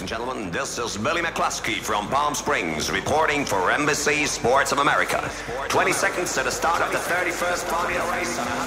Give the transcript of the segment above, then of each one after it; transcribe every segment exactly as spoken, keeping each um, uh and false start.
and gentlemen, this is Billy McCluskey from Palm Springs reporting for Embassy Sports of America. twenty seconds to the start of the thirty-first Formula Race on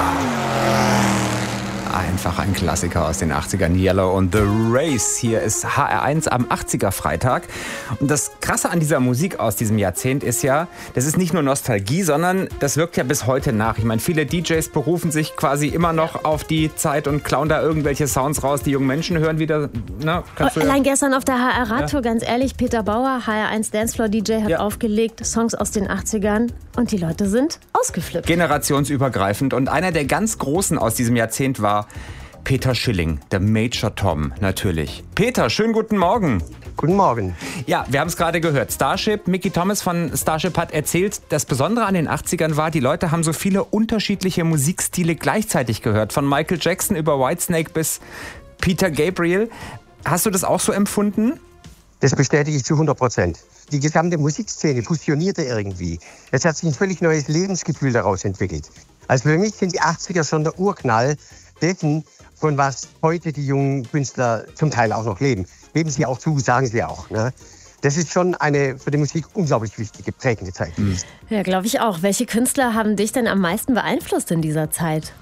Hudson. Einfach ein Klassiker aus den achtzigern, Yellow und The Race. Hier ist H R eins am achtziger-Freitag. Und das Krasse an dieser Musik aus diesem Jahrzehnt ist ja, das ist nicht nur Nostalgie, sondern das wirkt ja bis heute nach. Ich meine, viele D Js berufen sich quasi immer noch auf die Zeit und klauen da irgendwelche Sounds raus. Die jungen Menschen hören wieder... Na, kannst du Allein ja gestern auf der H R-Radtour, ja. ganz ehrlich, Peter Bauer, H R eins Dancefloor-D J, hat ja. aufgelegt, Songs aus den achtzigern. Und die Leute sind ausgeflippt. Generationsübergreifend. Und einer der ganz Großen aus diesem Jahrzehnt war Peter Schilling, der Major Tom, natürlich. Peter, schönen guten Morgen. Guten Morgen. Ja, wir haben es gerade gehört. Starship, Mickey Thomas von Starship hat erzählt, das Besondere an den achtzigern war, die Leute haben so viele unterschiedliche Musikstile gleichzeitig gehört. Von Michael Jackson über Whitesnake bis Peter Gabriel. Hast du das auch so empfunden? Das bestätige ich zu hundert Prozent. Die gesamte Musikszene fusionierte irgendwie. Es hat sich ein völlig neues Lebensgefühl daraus entwickelt. Also für mich sind die achtziger schon der Urknall dessen, von was heute die jungen Künstler zum Teil auch noch leben. Geben sie auch zu, sagen sie auch. Ne? Das ist schon eine für die Musik unglaublich wichtige, prägende Zeit gewesen. Ja, glaube ich auch. Welche Künstler haben dich denn am meisten beeinflusst in dieser Zeit?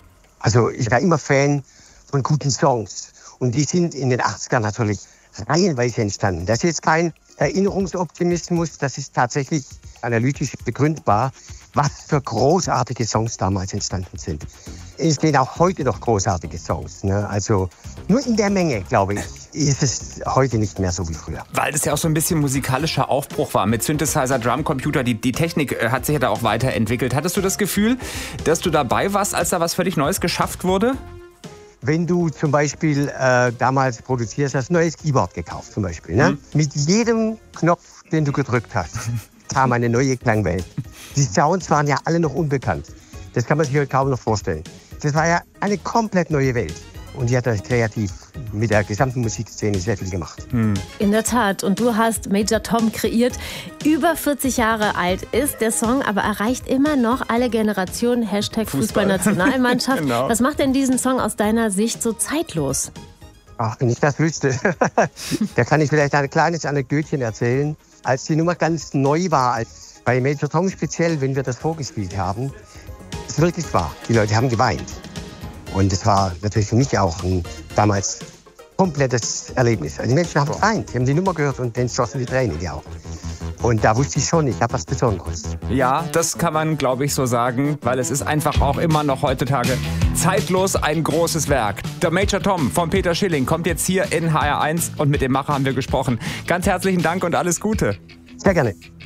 Also ich war immer Fan von guten Songs. Und die sind in den achtzigern natürlich reihenweise entstanden. Das ist jetzt kein Erinnerungsoptimismus, das ist tatsächlich analytisch begründbar, was für großartige Songs damals entstanden sind. Es stehen auch heute noch großartige Songs. Ne? Also nur in der Menge, glaube ich, ist es heute nicht mehr so wie früher. Weil das ja auch so ein bisschen musikalischer Aufbruch war mit Synthesizer, Drumcomputer. Die, die Technik hat sich ja da auch weiterentwickelt. Hattest du das Gefühl, dass du dabei warst, als da was völlig Neues geschafft wurde? Wenn du zum Beispiel äh, damals produzierst, hast ein neues Keyboard gekauft zum Beispiel. Ne? Mhm. Mit jedem Knopf, den du gedrückt hast, kam eine neue Klangwelt. Die Sounds waren ja alle noch unbekannt. Das kann man sich heute kaum noch vorstellen. Das war ja eine komplett neue Welt. Und die hat das kreativ mit der gesamten Musikszene sehr viel gemacht. Hm. In der Tat. Und du hast Major Tom kreiert. Über vierzig Jahre alt ist der Song, aber erreicht immer noch alle Generationen. Hashtag Fußballnationalmannschaft. Genau. Was macht denn diesen Song aus deiner Sicht so zeitlos? Ach, wenn ich das wüsste, da kann ich vielleicht ein kleines Anekdötchen erzählen. Als die Nummer ganz neu war, als bei Major Tom speziell, wenn wir das vorgespielt haben, es wirklich war. Die Leute haben geweint. Und es war natürlich für mich auch ein damals komplettes Erlebnis. Also die Menschen haben geweint, die haben die Nummer gehört und dann schossen die Tränen in die Augen. Und da wusste ich schon, ich habe was Besonderes. Ja, das kann man, glaube ich, so sagen, weil es ist einfach auch immer noch heutzutage zeitlos ein großes Werk. Der Major Tom von Peter Schilling kommt jetzt hier in H R eins und mit dem Macher haben wir gesprochen. Ganz herzlichen Dank und alles Gute. Sehr gerne.